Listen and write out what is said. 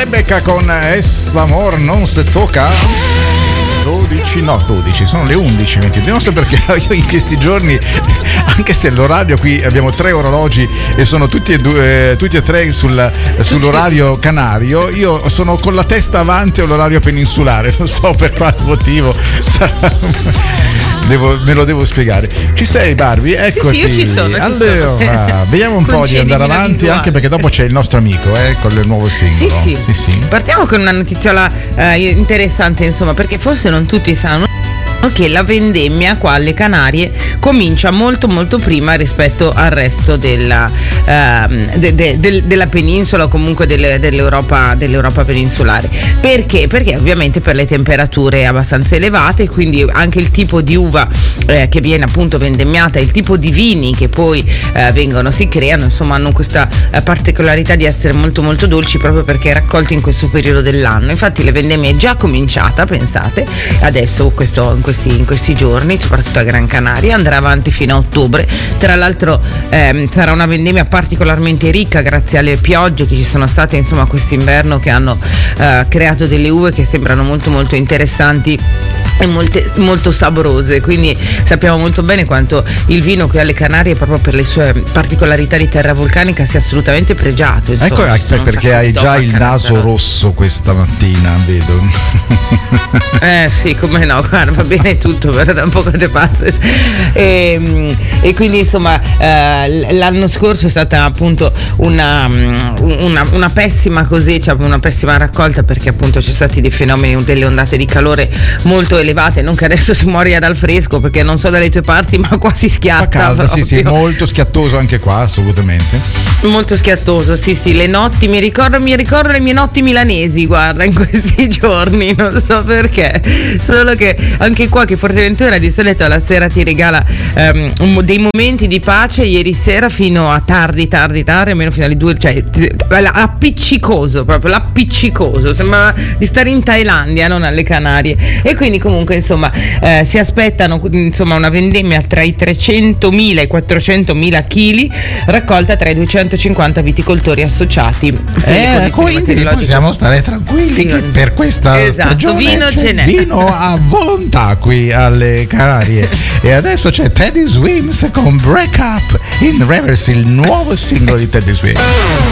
Rebecca con Es l'amor non se toca. 12, sono le 11:20. Non so perché io in questi giorni, anche se l'orario qui abbiamo 3 orologi e sono tutti e tre sull'orario canario, io sono con la testa avanti all'orario peninsulare, non so per quale motivo. Me lo devo spiegare. Ci sei, Barbie? Eccoti. Sì, io ci sono. Allora, vediamo un po' di andare avanti, visuale. Anche perché dopo c'è il nostro amico con il nuovo singolo. Sì. Partiamo con una notiziola interessante, insomma, perché forse non tutti sanno che la vendemmia qua alle Canarie comincia molto molto prima rispetto al resto della penisola o comunque dell'Europa peninsulare. Perché? Perché ovviamente per le temperature abbastanza elevate, quindi anche il tipo di uva che viene appunto vendemmiata, il tipo di vini che poi si creano, insomma, hanno questa particolarità di essere molto molto dolci proprio perché raccolti in questo periodo dell'anno. Infatti le vendemmie è già cominciata, pensate, adesso in questi giorni, soprattutto a Gran Canaria, andrà avanti fino a ottobre. Tra l'altro sarà una vendemmia particolarmente ricca grazie alle piogge che ci sono state, insomma, quest'inverno, che hanno creato delle uve che sembrano molto molto interessanti e molto saborose, quindi sappiamo molto bene quanto il vino qui alle Canarie, proprio per le sue particolarità di terra vulcanica, sia assolutamente pregiato, insomma. Ecco perché hai già il naso rosso questa mattina, vedo. Sì, come no, guarda, va bene tutto, però da un po' che passa. E quindi, insomma, l'anno scorso è stata appunto una pessima una pessima raccolta, perché appunto ci sono stati dei fenomeni, delle ondate di calore molto elevate. Non che adesso si muoia dal fresco, perché non so dalle tue parti, ma qua si schiatta. Calda, sì, molto schiattoso anche qua, assolutamente. Molto schiattoso, sì, le notti mi ricordo le mie notti milanesi, guarda, in questi giorni, non so perché, solo che anche qua, che Forteventura di solito alla sera ti regala dei momenti di pace, ieri sera fino a tardi, almeno fino alle 2, cioè appiccicoso, proprio l'appiccicoso, sembrava di stare in Thailandia, non alle Canarie. E quindi comunque, insomma, si aspettano, insomma, una vendemmia tra i 300.000 e i 400.000 chili, raccolta tra i 250 viticoltori associati. Quindi possiamo stare tranquilli che per questa stagione vino c'è vino a volontà qui alle Canarie. E adesso c'è Teddy Swims con Break Up in Reverse, il nuovo singolo di Teddy Swims.